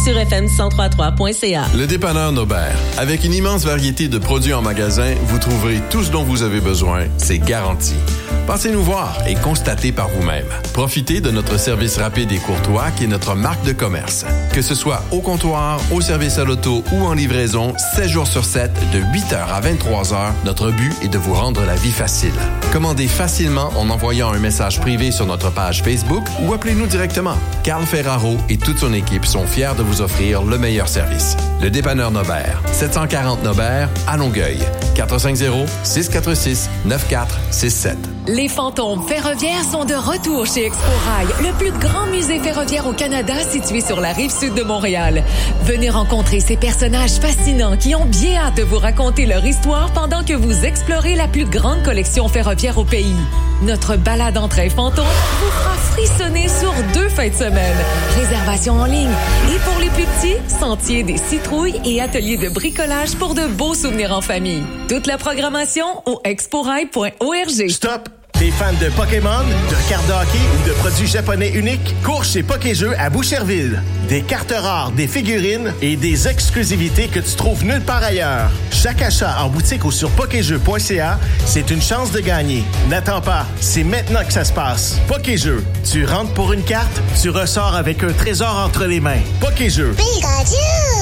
sur fm1033.ca. Le dépanneur Nobert. Avec une immense variété de produits en magasin, vous trouverez tout ce dont vous avez besoin. C'est garanti. Passez nous voir et constatez par vous-même. Profitez de notre service rapide et courtois qui est notre marque de commerce. Que ce soit au comptoir, au service à l'auto ou en livraison, 7 jours sur 7, de 8h à 23h, notre but est de vous rendre la vie facile. Commandez facilement en envoyant un message privé sur notre page Facebook ou appelez-nous directement. Carl Ferraro et toute son équipe sont fiers de vous offrir le meilleur service. Le dépanneur Nobert, 740 Nobert, à Longueuil. 450-646-9467. Les fantômes ferroviaires sont de retour chez Expo-Rail, le plus grand musée ferroviaire au Canada situé sur la rive sud de Montréal. Venez rencontrer ces personnages fascinants qui ont bien hâte de vous raconter leur histoire pendant que vous explorez la plus grande collection ferroviaire au pays. Notre balade en train fantôme vous fera frissonner sur 2 fins de semaine. Réservation en ligne. Et pour les plus petits, sentiers des citrouilles et ateliers de bricolage pour de beaux souvenirs en famille. Toute la programmation au exporail.org. Stop! T'es fan de Pokémon, de cartes de hockey ou de produits japonais uniques? Cours chez Pokéjeux à Boucherville. Des cartes rares, des figurines et des exclusivités que tu trouves nulle part ailleurs. Chaque achat en boutique ou sur pokéjeux.ca, c'est une chance de gagner. N'attends pas, c'est maintenant que ça se passe. Pokéjeux, tu rentres pour une carte, tu ressors avec un trésor entre les mains. Pokéjeux. Pikachu!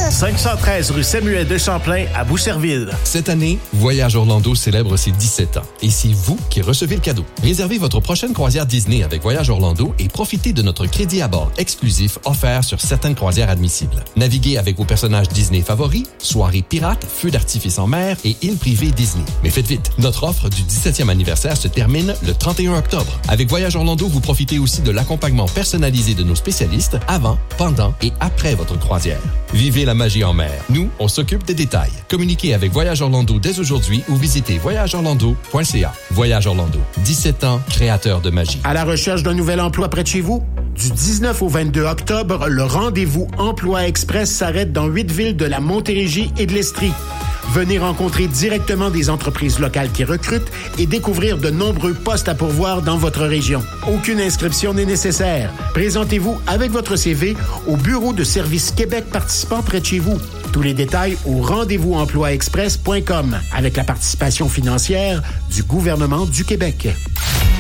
513 rue Samuel de Champlain à Boucherville. Cette année, Voyage Orlando célèbre ses 17 ans. Et c'est vous qui recevez le cadeau. Réservez votre prochaine croisière Disney avec Voyage Orlando et profitez de notre crédit à bord exclusif offert sur certaines croisières admissibles. Naviguez avec vos personnages Disney favoris, soirées pirates, feux d'artifice en mer et îles privées Disney. Mais faites vite, notre offre du 17e anniversaire se termine le 31 octobre. Avec Voyage Orlando, vous profitez aussi de l'accompagnement personnalisé de nos spécialistes avant, pendant et après votre croisière. Vivez la magie en mer. Nous, on s'occupe des détails. Communiquez avec Voyage Orlando dès aujourd'hui ou visitez voyageorlando.ca. Voyage Orlando, 17 ans, créateur de magie. À la recherche d'un nouvel emploi près de chez vous? Du 19 au 22 octobre, le rendez-vous Emploi Express s'arrête dans 8 villes de la Montérégie et de l'Estrie. Venez rencontrer directement des entreprises locales qui recrutent et découvrir de nombreux postes à pourvoir dans votre région. Aucune inscription n'est nécessaire. Présentez-vous avec votre CV au bureau de service Québec participant près de chez vous. Tous les détails au rendez-vous-emploi-express.com avec la participation financière du gouvernement du Québec.